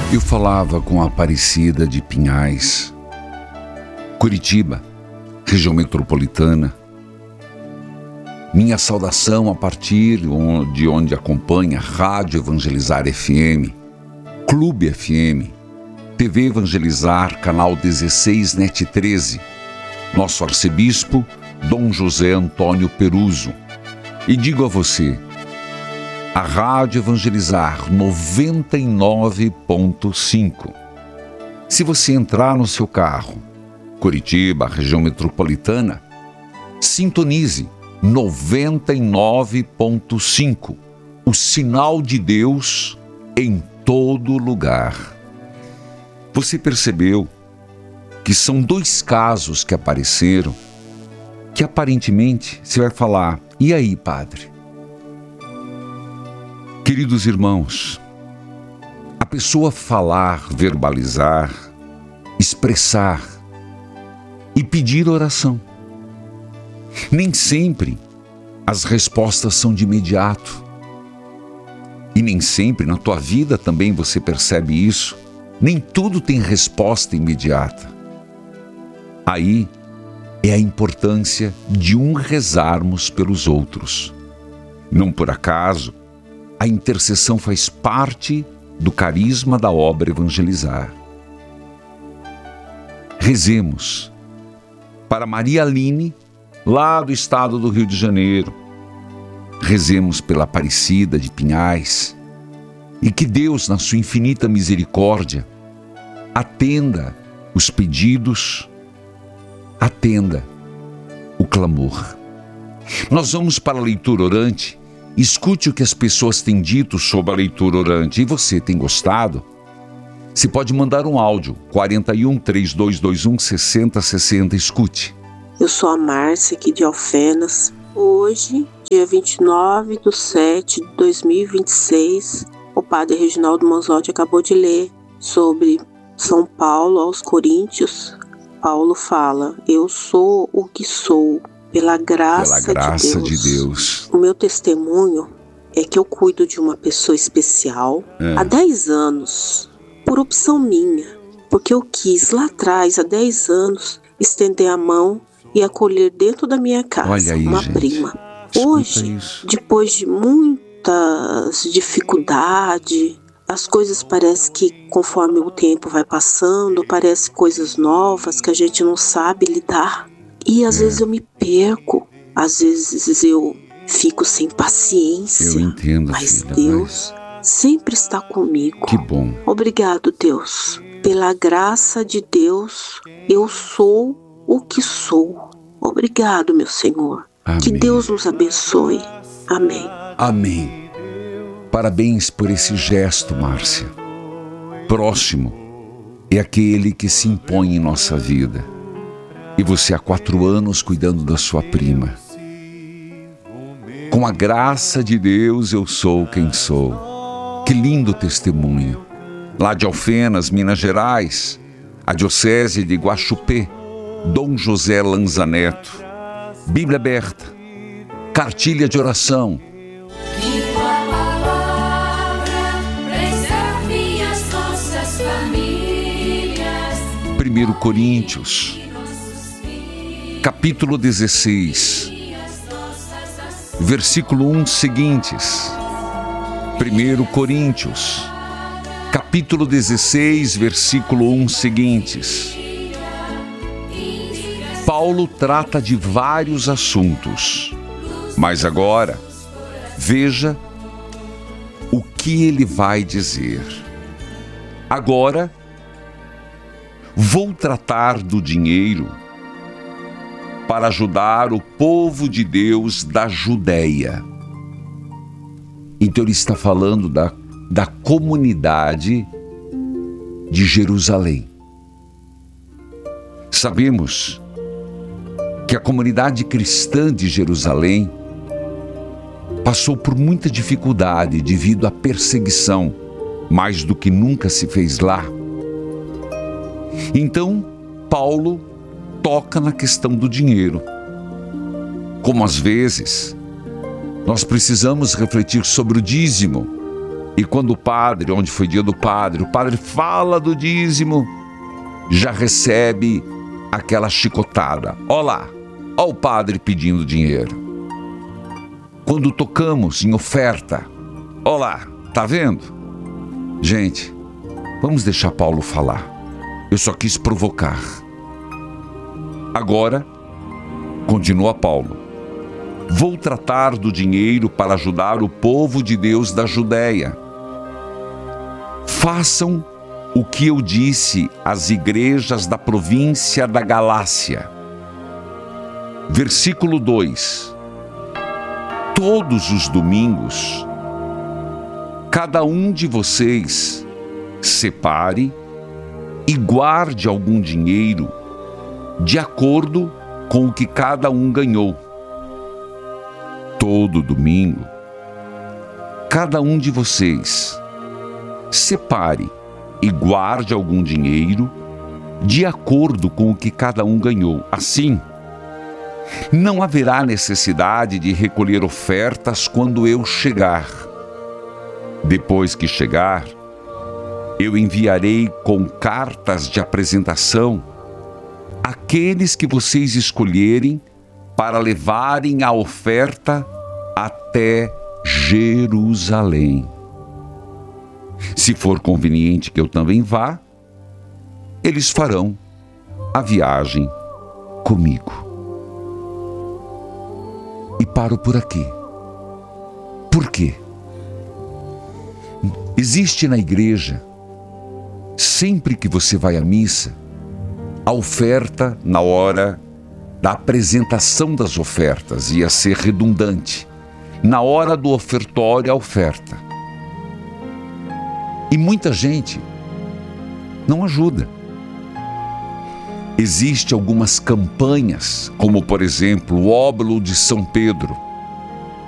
Eu falava com a Aparecida de Pinhais, Curitiba, região metropolitana. Minha saudação a partir de onde acompanha Rádio Evangelizar FM, Clube FM, TV Evangelizar, canal 16, NET 13, nosso arcebispo, Dom José Antônio Peruso. E digo a você, a Rádio Evangelizar 99.5. Se você entrar no seu carro, Curitiba, região metropolitana, sintonize 99.5, o sinal de Deus em todo lugar. Você percebeu que são dois casos que apareceram, que aparentemente você vai falar, e aí, padre? Queridos irmãos, a pessoa falar, verbalizar, expressar e pedir oração. Nem sempre as respostas são de imediato. E nem sempre na tua vida também você percebe isso. Nem tudo tem resposta imediata. Aí é a importância de rezarmos pelos outros. Não por acaso, a intercessão faz parte do carisma da obra Evangelizar. Rezemos para Maria Aline, lá do estado do Rio de Janeiro. Rezemos pela Aparecida de Pinhais. E que Deus, na sua infinita misericórdia, atenda os pedidos, atenda o clamor. Nós vamos para a leitura orante. Escute o que as pessoas têm dito sobre a leitura orante. E você tem gostado? Você pode mandar um áudio, 41-3221-6060. Escute. Eu sou a Márcia, aqui de Alfenas. Hoje, dia 29/7/2026, o padre Reginaldo Manzotti acabou de ler sobre São Paulo aos Coríntios. Paulo fala, eu sou o que sou, pela graça de Deus. O meu testemunho é que eu cuido de uma pessoa especial há 10 anos, por opção minha, porque eu quis lá atrás, há 10 anos, estender a mão e acolher dentro da minha casa uma prima. Hoje, depois de muitas dificuldades, as coisas parecem que conforme o tempo vai passando, parecem coisas novas que a gente não sabe lidar. E às vezes eu me perco, às vezes eu fico sem paciência. Eu entendo, mas filha, Deus sempre está comigo. Que bom. Obrigado, Deus. Pela graça de Deus, eu sou o que sou. Obrigado, meu Senhor. Amém. Que Deus nos abençoe. Amém. Amém. Parabéns por esse gesto, Márcia. Próximo é aquele que se impõe em nossa vida. E você há 4 anos cuidando da sua prima. Com a graça de Deus eu sou quem sou. Que lindo testemunho. Lá de Alfenas, Minas Gerais, a Diocese de Guaxupé, Dom José Lanza Neto. Bíblia aberta, cartilha de oração. Que tua palavra preserve as nossas famílias. 1 Coríntios, capítulo 16, versículo 1 seguintes. 1 Coríntios, capítulo 16, versículo 1 seguintes. Paulo trata de vários assuntos, mas agora, veja o que ele vai dizer. Agora, vou tratar do dinheiro para ajudar o povo de Deus da Judéia. Então ele está falando da comunidade de Jerusalém. Sabemos que a comunidade cristã de Jerusalém passou por muita dificuldade devido à perseguição, mais do que nunca se fez lá. Então, Paulo toca na questão do dinheiro. Como às vezes, nós precisamos refletir sobre o dízimo E quando o padre, onde foi dia do padre, o padre fala do dízimo, já recebe aquela chicotada. Ó lá, ó o padre pedindo dinheiro. Quando tocamos em oferta, ó lá, tá vendo? Gente, vamos deixar Paulo falar. Eu só quis provocar. Agora, continua Paulo. Vou tratar do dinheiro para ajudar o povo de Deus da Judéia. Façam o que eu disse às igrejas da província da Galácia. Versículo 2. Todos os domingos, cada um de vocês separe e guarde algum dinheiro de acordo com o que cada um ganhou. Todo domingo, cada um de vocês separe e guarde algum dinheiro de acordo com o que cada um ganhou. Assim, não haverá necessidade de recolher ofertas quando eu chegar. Depois que chegar, eu enviarei com cartas de apresentação aqueles que vocês escolherem para levarem a oferta até Jerusalém. Se for conveniente que eu também vá, eles farão a viagem comigo. E paro por aqui. Por quê? Existe na igreja, sempre que você vai à missa, a oferta na hora da apresentação das ofertas, ia ser redundante. Na hora do ofertório, a oferta. E muita gente não ajuda. Existem algumas campanhas, como por exemplo o óbolo de São Pedro,